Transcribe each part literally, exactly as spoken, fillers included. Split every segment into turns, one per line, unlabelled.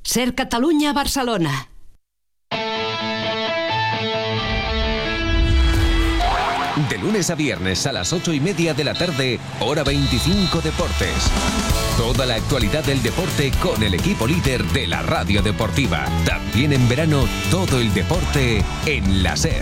Ser Catalunya, Barcelona.
De lunes a viernes a las ocho y media de la tarde, Hora veinticinco Deportes. Toda la actualidad del deporte con el equipo líder de la radio deportiva. También en verano, todo el deporte en la SER.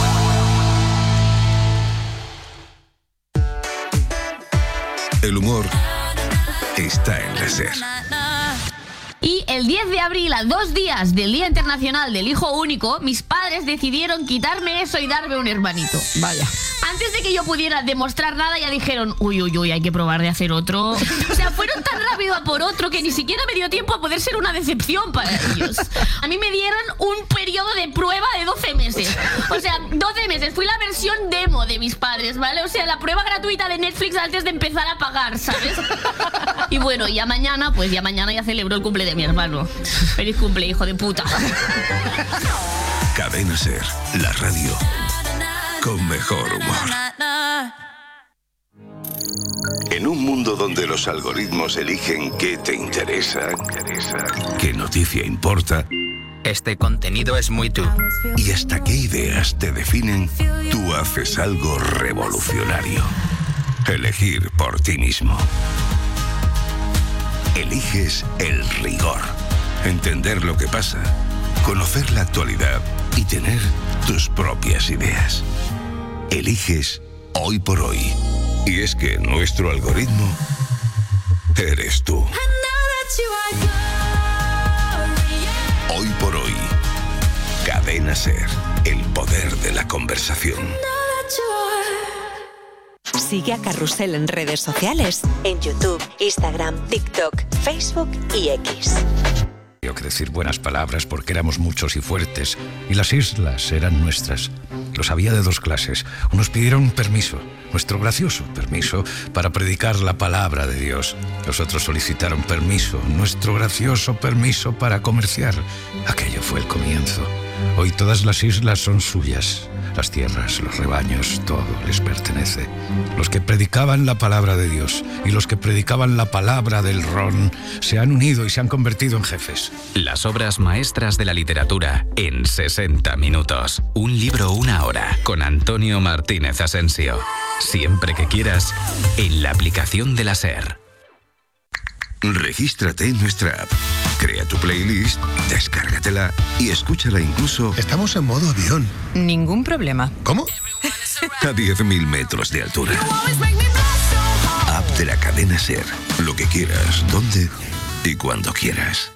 El humor está en la SER.
Y el diez de abril, a dos días del Día Internacional del Hijo Único, mis padres decidieron quitarme eso y darme un hermanito. Vaya. Antes de que yo pudiera demostrar nada, ya dijeron, uy, uy, uy, hay que probar de hacer otro. O sea, fueron tan rápido a por otro que ni siquiera me dio tiempo a poder ser una decepción para ellos. A mí me dieron un periodo de prueba de doce meses. O sea, doce meses. Fui la versión demo de mis padres, ¿vale? O sea, la prueba gratuita de Netflix antes de empezar a pagar, ¿sabes? Y bueno, ya mañana, pues ya mañana ya celebro el cumple de mi hermano. Feliz cumple, hijo de puta.
Cadena SER, la radio con mejor humor. En un mundo donde los algoritmos eligen qué te interesa, qué noticia importa,
este contenido es muy tú,
y hasta qué ideas te definen, tú haces algo revolucionario. Elegir por ti mismo. Eliges el rigor. Entender lo que pasa, conocer la actualidad y tener tus propias ideas. Eliges Hoy por Hoy. Y es que nuestro algoritmo eres tú. Hoy por Hoy. Cadena SER. El poder de la conversación.
Sigue a Carrusel en redes sociales, en YouTube, Instagram, TikTok, Facebook y X.
Tengo que decir buenas palabras porque éramos muchos y fuertes, y las islas eran nuestras. Los había de dos clases. Unos pidieron permiso, nuestro gracioso permiso, para predicar la palabra de Dios. Los otros solicitaron permiso, nuestro gracioso permiso para comerciar. Aquello fue el comienzo. Hoy todas las islas son suyas. Las tierras, los rebaños, todo les pertenece. Los que predicaban la palabra de Dios y los que predicaban la palabra del ron se han unido y se han convertido en jefes.
Las obras maestras de la literatura en sesenta minutos. Un libro, una hora, con Antonio Martínez Asensio. Siempre que quieras, en la aplicación de la SER.
Regístrate en nuestra app. Crea tu playlist, descárgatela y escúchala incluso...
Estamos en modo avión.
Ningún problema.
¿Cómo?
A diez mil metros de altura. App de la cadena SER. Lo que quieras, donde y cuando quieras.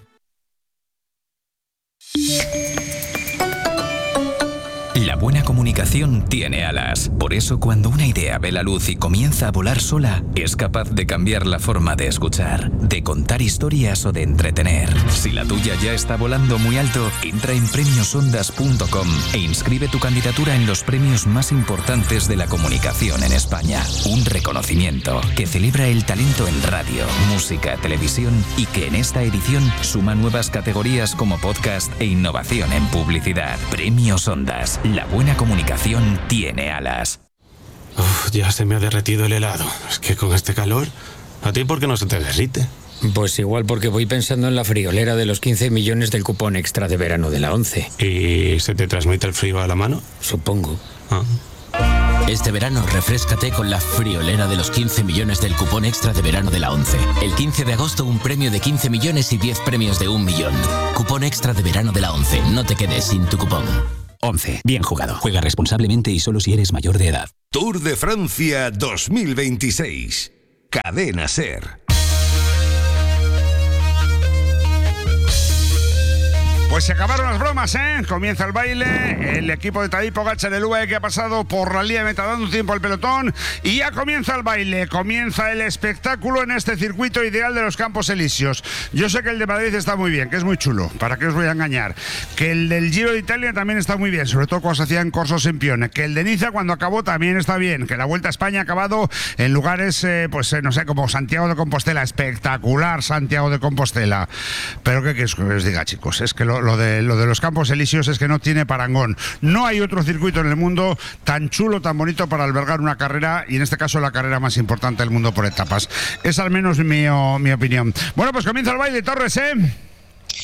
La buena comunicación tiene alas. Por eso, cuando una idea ve la luz y comienza a volar sola, es capaz de cambiar la forma de escuchar, de contar historias o de entretener. Si la tuya ya está volando muy alto, entra en premios ondas punto com e inscribe tu candidatura en los premios más importantes de la comunicación en España. Un reconocimiento que celebra el talento en radio, música, televisión y que en esta edición suma nuevas categorías como podcast e innovación en publicidad. Premios Ondas. La buena comunicación tiene alas.
Uf, ya se me ha derretido el helado. Es que con este calor, ¿a ti por qué no se te derrite?
Pues igual porque voy pensando en la friolera de los quince millones del cupón extra de verano de la ONCE.
¿Y se te transmite el frío a la mano?
Supongo.
Ah.
Este verano refréscate con la friolera de los quince millones del cupón extra de verano de la ONCE. El quince de agosto un premio de quince millones y diez premios de un millón. Cupón extra de verano de la ONCE. No te quedes sin tu cupón.
once. Bien jugado. Juega responsablemente y solo si eres mayor de edad.
Tour de Francia dos mil veintiséis. Cadena SER.
Pues se acabaron las bromas, ¿eh? Comienza el baile, el equipo de Tadej Pogačar, el U A E que ha pasado por la línea de meta dando tiempo al pelotón y ya comienza el baile, comienza el espectáculo en este circuito ideal de los Campos Elíseos. Yo sé que el de Madrid está muy bien, que es muy chulo, ¿para qué os voy a engañar? Que el del Giro de Italia también está muy bien, sobre todo cuando se hacían Corso Sempione, que el de Niza cuando acabó también está bien, que la Vuelta a España ha acabado en lugares, eh, pues eh, no sé, como Santiago de Compostela, espectacular Santiago de Compostela. Pero ¿qué queréis que os diga, chicos? Es que lo Lo de, lo de los Campos Elíseos es que no tiene parangón. No hay otro circuito en el mundo tan chulo, tan bonito para albergar una carrera, y en este caso la carrera más importante del mundo por etapas. Es al menos mi, mi opinión. Bueno, pues comienza el baile, Torres, ¿eh?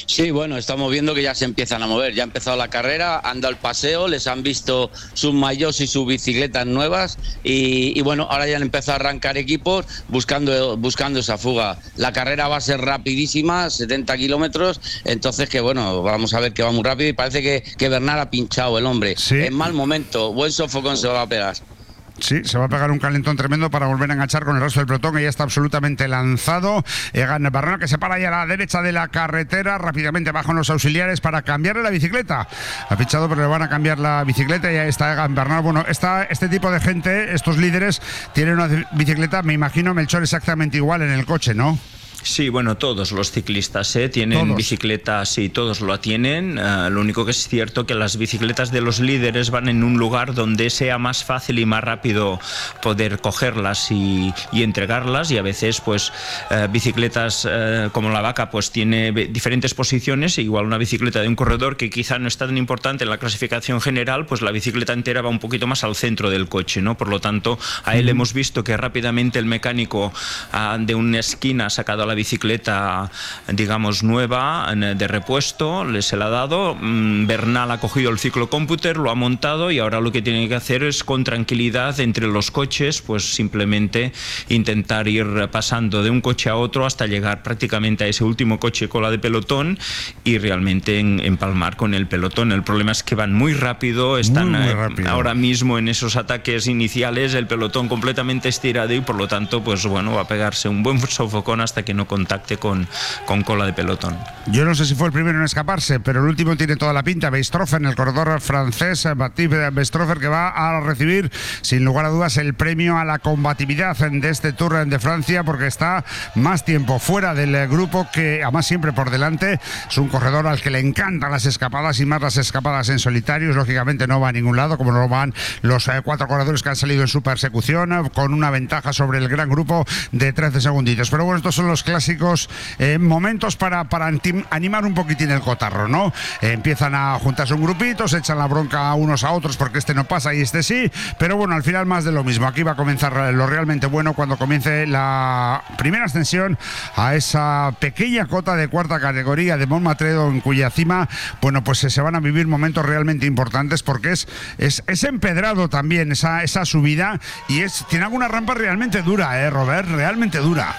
Sí, bueno, estamos viendo que ya se empiezan a mover. Ya ha empezado la carrera, han dado el paseo, les han visto sus maillots y sus bicicletas nuevas y, y bueno, ahora ya han empezado a arrancar equipos buscando, buscando esa fuga. La carrera va a ser rapidísima, setenta kilómetros, entonces que bueno, vamos a ver que va muy rápido y parece que, que Bernal ha pinchado el hombre.
Sí.
En mal momento, buen sofocón se va a pegar.
Sí, se va a pegar un calentón tremendo para volver a enganchar con el resto del pelotón, que ya está absolutamente lanzado. Egan Bernal, que se para ahí a la derecha de la carretera, rápidamente bajan los auxiliares para cambiarle la bicicleta. Ha fichado, pero le van a cambiar la bicicleta y ahí está Egan Bernal. Bueno, esta, este tipo de gente, estos líderes, tienen una bicicleta, me imagino, Melchor, exactamente igual en el coche, ¿no?
Sí, bueno, todos los ciclistas ¿eh? tienen
¿Todos?
bicicletas, sí, todos lo tienen. Uh, lo único que es cierto que las bicicletas de los líderes van en un lugar donde sea más fácil y más rápido poder cogerlas y, y entregarlas, y a veces pues uh, bicicletas uh, como la Vaca pues tiene diferentes posiciones, igual una bicicleta de un corredor que quizá no está tan importante en la clasificación general, pues la bicicleta entera va un poquito más al centro del coche, ¿no? Por lo tanto, a él mm. hemos visto que rápidamente el mecánico uh, de una esquina ha sacado la bicicleta, digamos, nueva, de repuesto, le se la ha dado. Bernal ha cogido el ciclocómputer, lo ha montado y ahora lo que tiene que hacer es, con tranquilidad entre los coches, pues simplemente intentar ir pasando de un coche a otro hasta llegar prácticamente a ese último coche cola de pelotón y realmente en, empalmar con el pelotón. El problema es que van muy rápido, están muy, muy rápido. ahora mismo en esos ataques iniciales, el pelotón completamente estirado y por lo tanto, pues bueno, va a pegarse un buen sofocón hasta que no contacte con, con cola de pelotón.
Yo no sé si fue el primero en escaparse, pero el último tiene toda la pinta. Weistrofer, en el corredor francés, Baptiste Weistrofer, que va a recibir sin lugar a dudas el premio a la combatividad de este Tour de Francia, porque está más tiempo fuera del grupo que, además, siempre por delante. Es un corredor al que le encantan las escapadas y más las escapadas en solitarios. Lógicamente no va a ningún lado, como no van los eh, cuatro corredores que han salido en su persecución, con una ventaja sobre el gran grupo de trece segunditos. Pero bueno, estos son los clásicos eh, momentos para, para animar un poquitín el cotarro, ¿no? Eh, empiezan a juntarse un grupito, se echan la bronca unos a otros porque este no pasa y este sí, pero bueno, al final más de lo mismo. Aquí va a comenzar lo realmente bueno cuando comience la primera ascensión a esa pequeña cota de cuarta categoría de Montmatredo, en cuya cima, bueno, pues se van a vivir momentos realmente importantes, porque es, es, es empedrado también esa, esa subida, y es, tiene alguna rampa realmente dura, ¿eh, Robert? Realmente dura.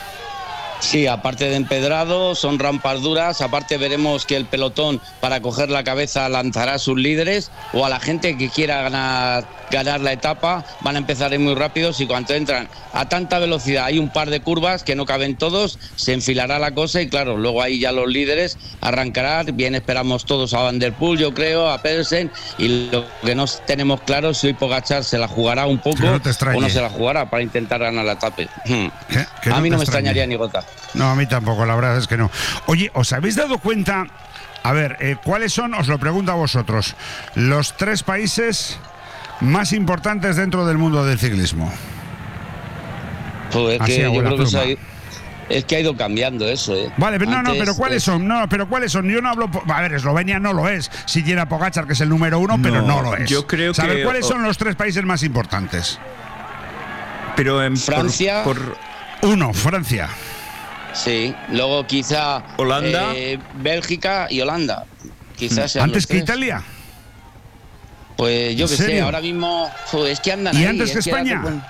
Sí, aparte de empedrado, son rampas duras. Aparte veremos que el pelotón, para coger la cabeza, lanzará a sus líderes o a la gente que quiera ganar, ganar la etapa. Van a empezar a ir muy rápidos y cuando entran a tanta velocidad, hay un par de curvas que no caben todos, se enfilará la cosa y claro, luego ahí ya los líderes arrancarán. Bien, esperamos todos a Van der Poel, yo creo, a Pedersen, y lo que no tenemos claro es si hoy Pogačar se la jugará un poco no o no se la jugará para intentar ganar la etapa. Hmm.
¿Qué? ¿Qué
a mí
no
no me
extrañe?
extrañaría ni gota.
No, a mí tampoco, la verdad es que no. Oye, ¿os habéis dado cuenta? A ver, eh, ¿cuáles son, os lo pregunto a vosotros, los tres países más importantes dentro del mundo del ciclismo?
Pues es
Así
que
hago
yo
la
creo que
pluma.
se ha ido- es que ha ido cambiando eso, ¿eh?
Vale, pero no, no,
Antes,
pero ¿cuáles
eh,
son? No, pero ¿cuáles son? Yo no hablo... po- A ver, Eslovenia no lo es. Si tiene a Pogačar, que es el número uno, pero no lo es.
yo creo
¿Saber
que-
cuáles son los tres países más importantes?
Pero en
Francia.
Por, por-
Uno, Francia.
Sí, luego quizá
Holanda.
eh, Bélgica y Holanda. Quizás sean
¿Antes
los
que
tres.
Italia?
Pues yo
¿En
que sé,
serio?
ahora mismo joder, es que andan
¿Y
ahí,
antes
es
que España?
hace-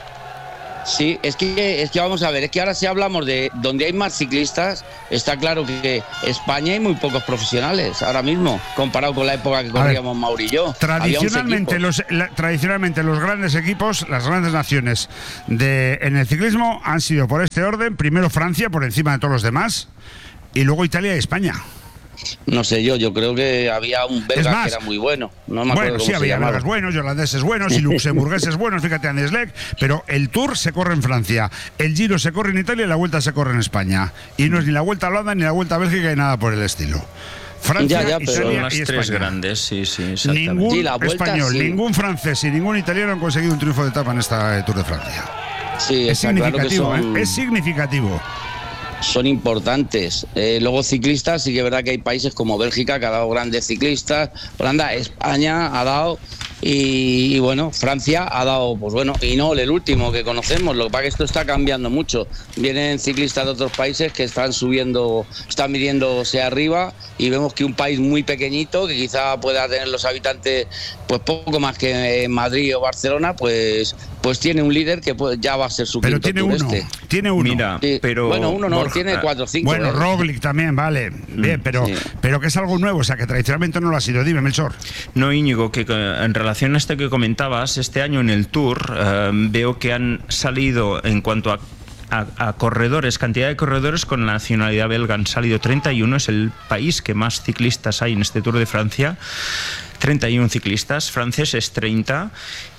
Sí, es que es que vamos a ver, es que ahora si hablamos de donde hay más ciclistas, está claro que España hay muy pocos profesionales ahora mismo, comparado con la época que
A ver,
corríamos Mauri y yo. Había once
Tradicionalmente
equipos.
los, la- tradicionalmente los grandes equipos, las grandes naciones de, en el ciclismo han sido por este orden: primero Francia por encima de todos los demás, y luego Italia y España.
No sé yo, yo creo que había un
Es
belga
más,
que era muy bueno. No me acuerdo
Bueno,
cómo
sí,
se
había
llamaba.
belgas buenos, y holandeses buenos y luxemburgueses buenos, fíjate, Andes Leck, pero el Tour se corre en Francia, el Giro se corre en Italia y la Vuelta se corre en España. Y no es ni la Vuelta a Holanda ni la Vuelta a Bélgica ni nada por el estilo. Francia,
Ya, ya, pero
son
Italia
las
y
tres
España.
grandes, sí, sí, exactamente.
Ningún
Sí, la Vuelta,
español,
sí.
ningún francés y ningún italiano han conseguido un triunfo de etapa en esta eh, Tour de Francia.
Sí,
Es
está claro que
significativo,
son,
¿eh? Es significativo.
son importantes. Eh, luego ciclistas, sí que es verdad que hay países como Bélgica que ha dado grandes ciclistas. Holanda, España ha dado y, y bueno, Francia ha dado, pues bueno, y no el último que conocemos, lo que pasa es que esto está cambiando mucho. Vienen ciclistas de otros países que están subiendo, están midiéndose arriba y vemos que un país muy pequeñito, que quizá pueda tener los habitantes pues poco más que en Madrid o Barcelona, pues pues tiene un líder que pues, ya va a ser su
pero
quinto
tiene
tour
uno,
este.
Tiene uno.
Mira,
Sí.
pero
Bueno, uno no,
Borja,
tiene cuatro o cinco.
Bueno,
¿eh?
Roglic también, vale. Bien, pero,
Sí.
pero que es algo nuevo, o sea, que tradicionalmente no lo ha sido. Dime, Melchor.
No, Íñigo, que eh, en relación a esto que comentabas, este año en el Tour eh, veo que han salido en cuanto a A, a corredores, cantidad de corredores con nacionalidad belga han salido treinta y uno, es el país que más ciclistas hay en este Tour de Francia, treinta y uno ciclistas, franceses treinta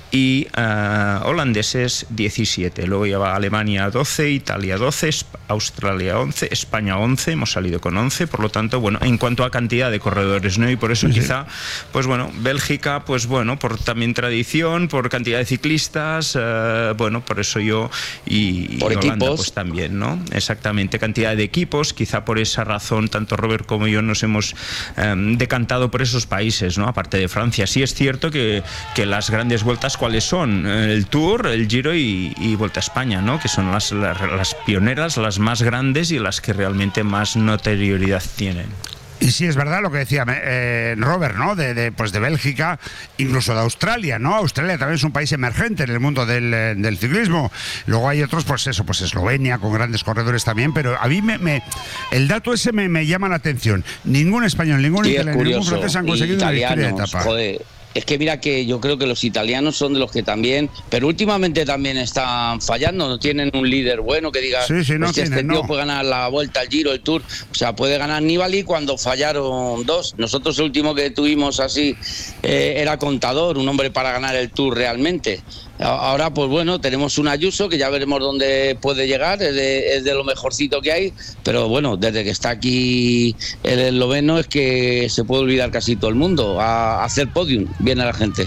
y uh, holandeses diecisiete, luego ya va Alemania doce, Italia doce, Australia once, España once, hemos salido con once, por lo tanto, bueno, en cuanto a cantidad de corredores, ¿no? Y por eso sí, quizá, pues bueno, Bélgica, pues bueno, por también tradición, por cantidad de ciclistas, uh, bueno, por eso yo y, y
por
Holanda
equipos.
pues también, ¿no? Exactamente, cantidad de equipos, quizá por esa razón, tanto Robert como yo nos hemos um, decantado por esos países, ¿no? Aparte de Francia. Sí es cierto que, que las grandes vueltas, ¿cuáles son? El Tour, el Giro y, y Vuelta a España, ¿no? Que son las, las, las pioneras, las más grandes y las que realmente más notoriedad tienen.
Y sí, es verdad lo que decía eh, Robert, ¿no? De, de, pues de Bélgica, incluso de Australia, ¿no? Australia también es un país emergente en el mundo del, del ciclismo. Luego hay otros, pues eso, pues Eslovenia, con grandes corredores también, pero a mí me, me el dato ese me, me llama la atención. Ningún español, ningún
Sí,
italiano, ningún francés han conseguido una victoria de etapa.
Joder. Es que mira que yo creo que los italianos son de los que también, pero últimamente también están fallando, no tienen un líder bueno que diga,
sí, sí, no
este
tienen,
tío
no.
puede ganar la Vuelta, el Giro, el Tour, o sea, puede ganar Nibali cuando fallaron dos. Nosotros el último que tuvimos así eh, era Contador, un hombre para ganar el Tour realmente. Ahora, pues bueno, tenemos un Ayuso que ya veremos dónde puede llegar, es de, es de lo mejorcito que hay, pero bueno, desde que está aquí el esloveno es que se puede olvidar casi todo el mundo, a, a hacer podium, viene la gente.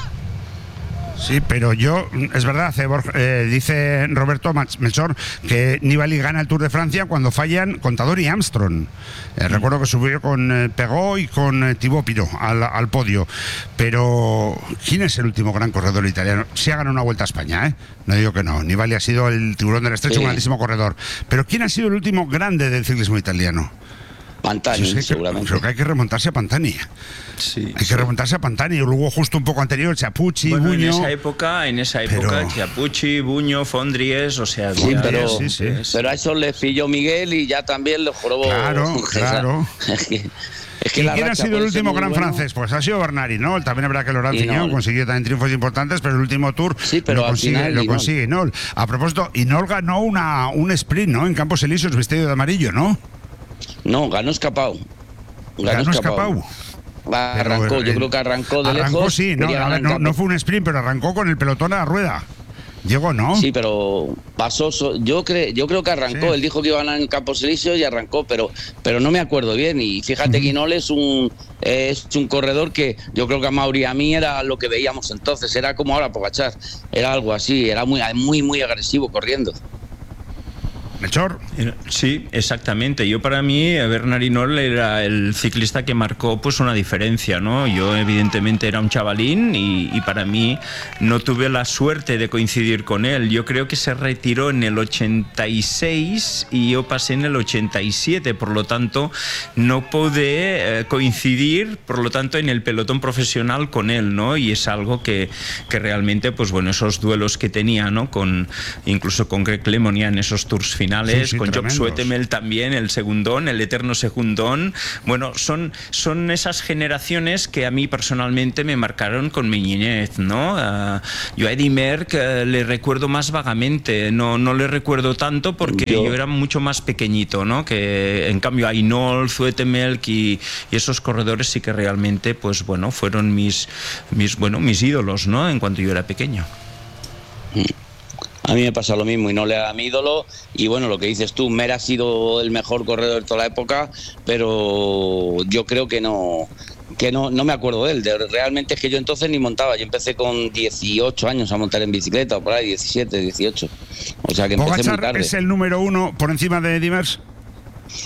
Sí, pero yo, es verdad, eh, dice Roberto Melchor que Nibali gana el Tour de Francia cuando fallan Contador y Armstrong. Eh, recuerdo que subió con eh, Pegó y con eh, Thibaut Pinot al, al podio. Pero, ¿quién es el último gran corredor italiano? Sí ha ganado una Vuelta a España, ¿eh? No digo que no. Nibali ha sido el tiburón del estrecho, sí. Un grandísimo corredor. Pero, ¿quién ha sido el último grande del ciclismo italiano?
Pantani,
pues es que,
seguramente.
Creo que hay que remontarse a Pantani.
Sí,
hay sí. que remontarse a Pantani. Luego, justo un poco anterior, Chapucci,
bueno,
Buño.
En esa época, en esa época, pero... Chapucci, Buño, Fondries, o sea.
Sí,
ya,
pero,
sí, sí.
pero a eso le pilló Miguel y ya también lo jorobó.
Claro, claro.
Es que, es que
¿Y quién ha sido el último gran bueno. francés? Pues ha sido Bernard Hinault. También es verdad que Laurent Fignon consiguió también triunfos importantes, pero el último Tour
sí, pero
lo consigue,
final,
lo consigue Hinault. A propósito, Hinault ganó una, un sprint, ¿no? En Campos Elíseos vestido de amarillo, ¿no?
No, ganó escapado.
Ganó escapado.
Arrancó, yo creo que arrancó de
arrancó,
lejos.
Sí, no, a ver, no, no fue un sprint, pero arrancó con el pelotón a la rueda. Llegó, ¿no?
Sí, pero pasó. Yo, cre, yo creo que arrancó. Sí. Él dijo que iba a ganar en Campos Elíseos y arrancó, pero, pero no me acuerdo bien. Y fíjate uh-huh. que Hinault es un, es un corredor que yo creo que a Mauri y a mí era lo que veíamos entonces. Era como ahora Pogačar. Era algo así. Era muy, muy, muy agresivo corriendo.
Melchor.
Sí, exactamente. Yo para mí Bernard Hinault era el ciclista que marcó pues una diferencia, ¿no? Yo evidentemente era un chavalín y, y para mí no tuve la suerte de coincidir con él. Yo creo que se retiró en el ochenta y seis y yo pasé en el ochenta y siete, por lo tanto no pude eh, coincidir, por lo tanto en el pelotón profesional con él, ¿no? Y es algo que, que realmente, pues bueno, esos duelos que tenía, ¿no? Con, incluso con Greg LeMond en esos tours finales. Sí, sí, con Job Sweetemel también, el segundón, el eterno segundón. Bueno, son, son esas generaciones que a mí personalmente me marcaron con mi niñez, ¿no? Uh, yo a Eddy Merckx uh, le recuerdo más vagamente, no, no le recuerdo tanto porque yo, yo era mucho más pequeñito, ¿no? Que en cambio a Hinault, Sweetemel y, y esos corredores sí que realmente, pues bueno, fueron mis, mis, bueno, mis ídolos, ¿no? En cuanto yo era pequeño.
A mí me pasa lo mismo y no le da mi ídolo. Y bueno, lo que dices tú, Mer ha sido el mejor corredor de toda la época, pero yo creo que no que no, no me acuerdo de él. De, realmente es que yo entonces ni montaba. Yo empecé con dieciocho años a montar en bicicleta, o por ahí, diecisiete, dieciocho. O sea que empecé muy tarde.
¿Es el número uno por encima de Eddy Merckx?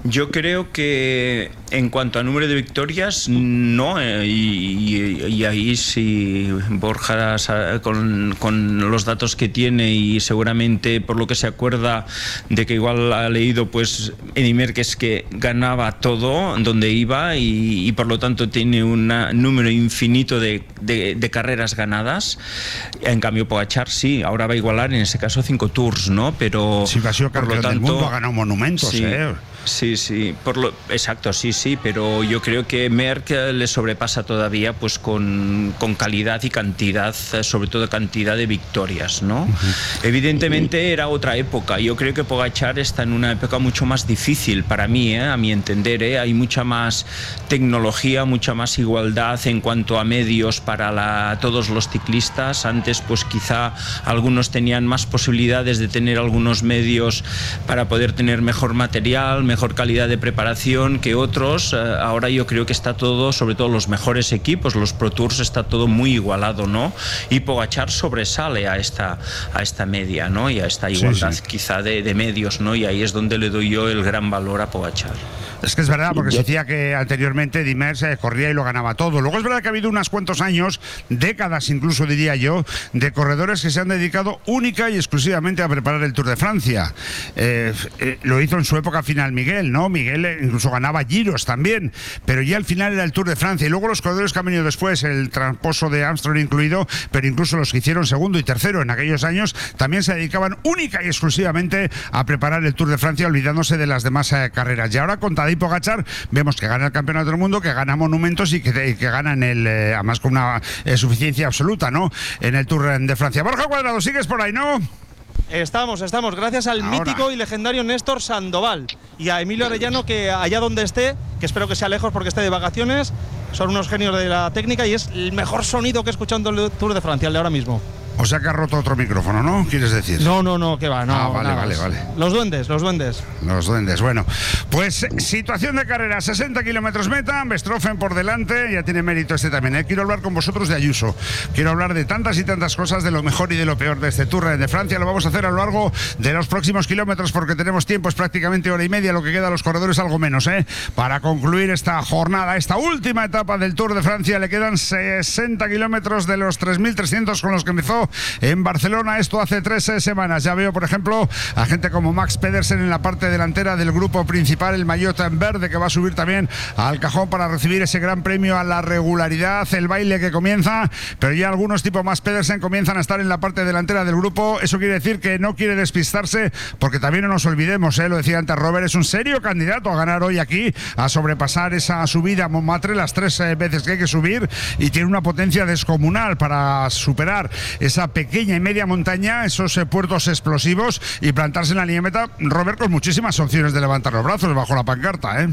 Yo creo que en cuanto a número de victorias, no, eh, y, y, y ahí sí Borja con, con los datos que tiene y seguramente por lo que se acuerda de que igual ha leído pues Eddy Merckx que ganaba todo donde iba y, y por lo tanto tiene un número infinito de, de, de carreras ganadas. En cambio Pogačar sí, ahora va a igualar en ese caso cinco tours, ¿no? Pero
sí, ha sido campeón del mundo, ha ganado monumentos,
sí,
eh.
Sí, sí, por lo, exacto, sí, sí, pero yo creo que Merck le sobrepasa todavía pues con, con calidad y cantidad, sobre todo cantidad de victorias, ¿no? Uh-huh. Evidentemente era otra época, yo creo que Pogačar está en una época mucho más difícil para mí, ¿eh? A mi entender, ¿eh? Hay mucha más tecnología, mucha más igualdad en cuanto a medios para la, todos los ciclistas. Antes pues quizá algunos tenían más posibilidades de tener algunos medios para poder tener mejor material, mejor calidad de preparación que otros. Ahora yo creo que está todo, sobre todo los mejores equipos, los Pro Tours, está todo muy igualado, ¿no? Y Pogačar sobresale a esta, a esta media, ¿no? Y a esta igualdad sí, sí. quizá de, de medios, ¿no? Y ahí es donde le doy yo el gran valor a Pogačar.
Es que es verdad, porque se decía que anteriormente Eddy Merckx corría y lo ganaba todo. Luego es verdad que ha habido unos cuantos años, décadas incluso diría yo, de corredores que se han dedicado única y exclusivamente a preparar el Tour de Francia. Eh, eh, lo hizo en su época final Miguel, ¿no? Miguel incluso ganaba giros también, pero ya al final era el Tour de Francia. Y luego los corredores que han venido después, el tramposo de Armstrong incluido, pero incluso los que hicieron segundo y tercero en aquellos años, también se dedicaban única y exclusivamente a preparar el Tour de Francia, olvidándose de las demás eh, carreras. Y ahora con Tadej Pogačar vemos que gana el Campeonato del Mundo, que gana monumentos y que, y que gana en el, eh, además con una eh, suficiencia absoluta, ¿no? En el Tour de Francia. Borja Cuadrado, sigues por ahí, ¿no?
Estamos, estamos, gracias al Ahora. mítico y legendario Néstor Sandoval y a Emilio Arellano, que allá donde esté, que espero que sea lejos porque esté de vacaciones, son unos genios de la técnica y es el mejor sonido que he escuchado en el Tour de Francia, el de ahora mismo.
O sea que ha roto otro micrófono, ¿no? ¿Quieres decir?
No, no, no, que va, no.
Ah, vale,
nada,
vale, vale.
Los duendes, los duendes.
Los duendes, bueno. Pues situación de carrera, sesenta kilómetros meta, Verstappen por delante, ya tiene mérito este también, ¿eh? Quiero hablar con vosotros de Ayuso. Quiero hablar de tantas y tantas cosas, de lo mejor y de lo peor de este Tour de Francia. Lo vamos a hacer a lo largo de los próximos kilómetros porque tenemos tiempo, es prácticamente hora y media, lo que queda a los corredores algo menos, ¿eh? Para concluir esta jornada, esta última etapa del Tour de Francia, le quedan sesenta kilómetros de los tres mil trescientos con los que empezó en Barcelona. Barcelona, esto hace tres eh, semanas. Ya veo, por ejemplo, a gente como Max Pedersen en la parte delantera del grupo principal, el maillot en verde, que va a subir también al cajón para recibir ese gran premio a la regularidad, el baile que comienza, pero ya algunos tipo Max Pedersen comienzan a estar en la parte delantera del grupo. Eso quiere decir que no quiere despistarse, porque también no nos olvidemos, eh, lo decía antes Robert, es un serio candidato a ganar hoy aquí, a sobrepasar esa subida a Montmartre las tres eh, veces que hay que subir, y tiene una potencia descomunal para superar esa pequeña y media montaña, esos eh, puertos explosivos y plantarse en la línea meta, Robert, con muchísimas opciones de levantar los brazos bajo la pancarta, ¿eh?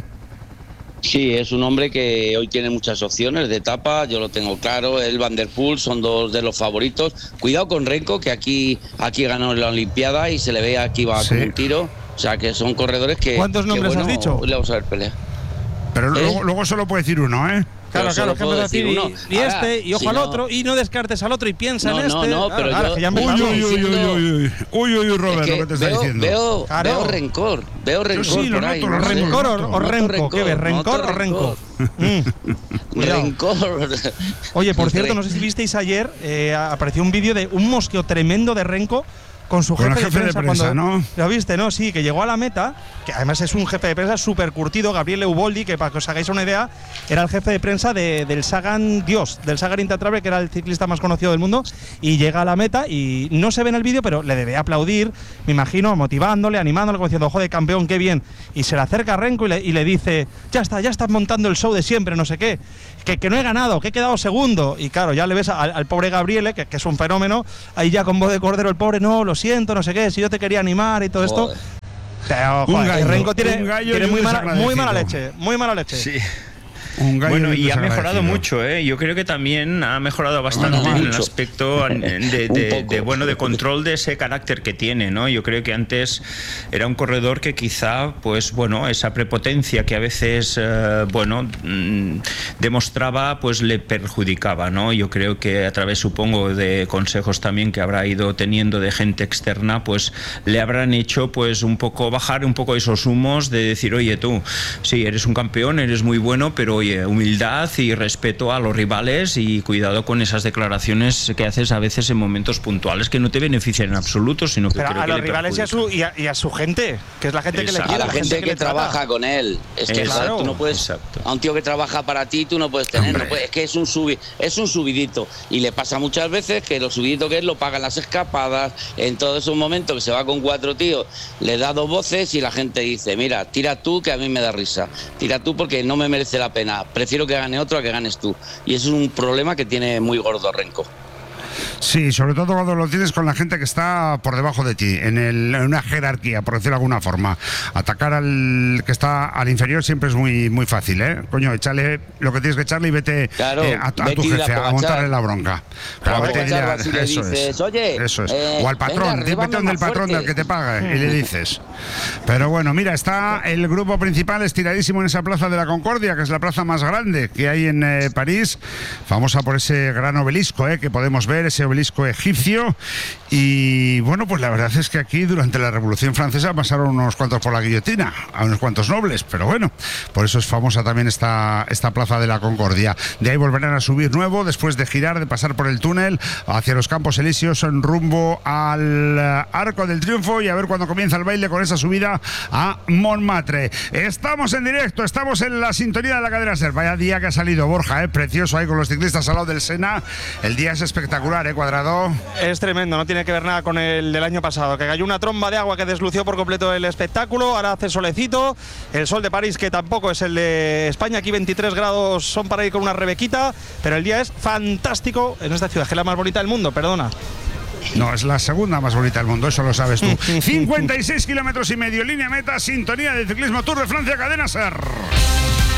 Sí, es un hombre que hoy tiene muchas opciones de etapa, yo lo tengo claro. Él, Van der Poel son dos de los favoritos. Cuidado con Renko, que aquí, aquí ganó la Olimpiada y se le ve aquí va sí. con un tiro. O sea, que son corredores que...
¿Cuántos nombres
que, bueno,
has dicho?
Le vamos a ver pelea.
Pero ¿Eh? luego, luego solo puede decir uno, ¿eh?
Claro, claro, que me decir uno. Y, y este, ahora, y ojo si al no, otro, y no descartes al otro y piensa
no,
en este.
No, no, pero
claro,
yo,
que ya
uy, uy, uy, uy, uy, uy, uy, Robert, es que lo que te está
veo,
diciendo.
Veo,
claro.
veo rencor, veo rencor
yo sí,
por
lo
ahí.
noto,
¿no?
¿Rencor o, o renco?
rencor,
¿Qué ves? ¿Rencor o renco?
mm. Rencor.
Oye, por cierto, no sé si visteis ayer, eh, apareció un vídeo de un mosqueo tremendo de Renko con su jefe,
con jefe
de prensa,
de prensa
cuando,
¿no?
¿Lo viste, no? Sí, que llegó a la meta, que además es un jefe de prensa súper curtido, Gabriel Euboldi, que para que os hagáis una idea, era el jefe de prensa de, del Sagan Dios, del Sagan Intratravel, que era el ciclista más conocido del mundo, y llega a la meta y no se ve en el vídeo, pero le debe aplaudir, me imagino, motivándole, animándole, como diciendo, joder, campeón, qué bien. Y se le acerca a Renko y le, y le dice, ya está, ya estás montando el show de siempre, no sé qué, que, que no he ganado, que he quedado segundo. Y claro, ya le ves al, al pobre Gabriele, que, que es un fenómeno, ahí ya con voz de cordero el pobre, no, lo siento, no sé qué, si yo te quería animar y todo esto. Pero, joder,
gallo,
Renko tiene, tiene muy, mala, muy mala leche, muy mala leche.
Sí.
Un gallo
bueno, y ha mejorado
desagradecido.
mucho, ¿eh? Yo creo que también ha mejorado bastante
No, no,
en el
mucho.
aspecto de, de- de, bueno, de control de ese carácter que tiene, ¿no? Yo creo que antes era un corredor que quizá, pues bueno, esa prepotencia que a veces, eh, bueno, mm, demostraba, pues le perjudicaba, ¿no? Yo creo que a través, supongo, de consejos también que habrá ido teniendo de gente externa, pues le habrán hecho, pues un poco bajar un poco esos humos de decir, oye, tú, sí, eres un campeón, eres muy bueno, pero oye, humildad y respeto a los rivales y cuidado con esas declaraciones que haces a veces en momentos puntuales que no te benefician en absoluto, sino que
Pero
creo
a
que
los
le
rivales y a,
perjudican.
su, y, a, y a su gente, que es la gente que le
Exacto.
quiere,
A la gente que,
le trata.
trabaja con él. Es que
Exacto.
joder, tú no puedes,
Exacto.
a un tío que trabaja para ti, tú no puedes tener. No puedes- es que es un subi, es un subidito. Y le pasa muchas veces que lo subidito que es lo pagan las escapadas. En todos esos momentos que se va con cuatro tíos, le da dos voces y la gente dice, mira, tira tú que a mí me da risa. Tira tú porque no me merece la pena. Prefiero que gane otro a que ganes tú. Y eso es un problema que tiene muy gordo Renko.
Sí, sobre todo cuando lo tienes con la gente que está por debajo de ti, en, el- en una jerarquía, por decirlo de alguna forma. Atacar al que está al inferior siempre es muy muy fácil, ¿eh? Coño, échale lo que tienes que echarle y vete
Claro,
eh, a, a
vete
tu
y dile a
jefe, a
Pogačar.
montarle la bronca. Claro,
O a
vete y dile a-
Pogačar, si le
eso
dices,
es,
"Oye,
eso es.
eh,
O al patrón,
venga,
vete
remame
donde el
más
patrón
fuerte".
del que te paga y le dices. Pero bueno, mira, está el grupo principal estiradísimo en esa plaza de la Concordia, que es la plaza más grande que hay en eh, París, famosa por ese gran obelisco eh, que podemos ver, ese obelisco egipcio. Y bueno, pues la verdad es que aquí durante la Revolución Francesa pasaron unos cuantos por la guillotina, a unos cuantos nobles, pero bueno, por eso es famosa también esta, esta plaza de la Concordia. De ahí volverán a subir nuevo, después de girar, de pasar por el túnel hacia los Campos Elíseos en rumbo al eh, Arco del Triunfo y a ver cuándo comienza el baile con esa subida a Montmartre. Estamos en directo, estamos en la sintonía de la cadena SER. Vaya día que ha salido, Borja, ¿eh? Precioso ahí con los ciclistas al lado del Sena. El día es espectacular, ¿eh, Cuadrado?
Es tremendo, no tiene que ver nada con el del año pasado, que cayó una tromba de agua que deslució por completo el espectáculo, ahora hace solecito, el sol de París que tampoco es el de España, aquí veintitrés grados son para ir con una rebequita, pero el día es fantástico en esta ciudad, que es la más bonita del mundo, perdona.
No, es la segunda más bonita del mundo, eso lo sabes tú. cincuenta y seis kilómetros y medio, línea meta, sintonía de ciclismo Tour de Francia, cadena SER.